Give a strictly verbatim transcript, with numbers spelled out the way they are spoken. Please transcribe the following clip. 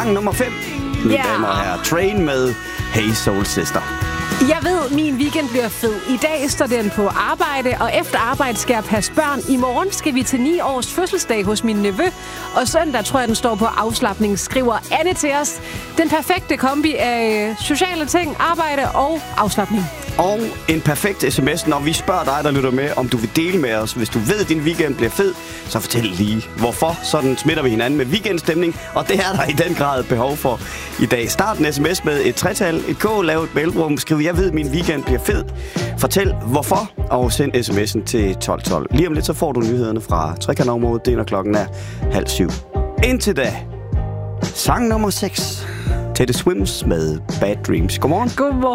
Sang nummer fem, mine Ja. damer og herrer. Train med Hey Soul Sister. Jeg ved, min weekend bliver fed. I dag står den på arbejde, og efter arbejde skal jeg passe børn. I morgen skal vi til ni års fødselsdag hos min nevø, og søndag tror jeg, den står på afslapning, skriver Anne til os. Den perfekte kombi af sociale ting, arbejde og afslapning. Og en perfekt sms, når vi spørger dig, der lytter med, om du vil dele med os. Hvis du ved, at din weekend bliver fed, så fortæl lige, hvorfor. Sådan smitter vi hinanden med weekendstemning, og det er der i den grad behov for i dag. Start en sms med et tretal, et K, lav et mellemrum, skriv, jeg ved, at min weekend bliver fed. Fortæl, hvorfor, og send sms'en til tolv tolv. Lige om lidt, så får du nyhederne fra Trekantområdet, det er, når klokken er halv syv. Indtil da, sang nummer seks, Teddy Swims med Bad Dreams. Godmorgen. Godmorgen.